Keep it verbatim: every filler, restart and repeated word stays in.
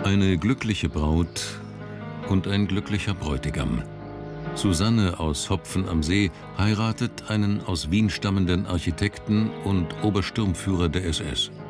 Eine glückliche Braut und ein glücklicher Bräutigam. Susanne aus Hopfen am See heiratet einen aus Wien stammenden Architekten und Obersturmführer der S S.